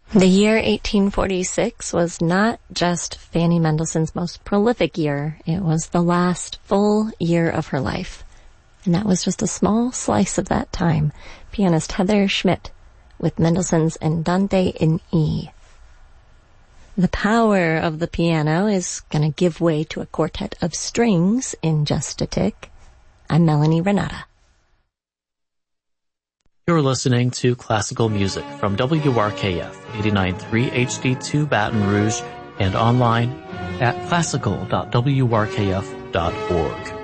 The year 1846 was not just Fanny Mendelssohn's most prolific year. It was the last full year of her life. And that was just a small slice of that time. Pianist Heather Schmidt with Mendelssohn's Andante in E. The power of the piano is going to give way to a quartet of strings in just a tick. I'm Melanie Renata. You're listening to classical music from WRKF 89.3 HD2 Baton Rouge and online at classical.wrkf.org.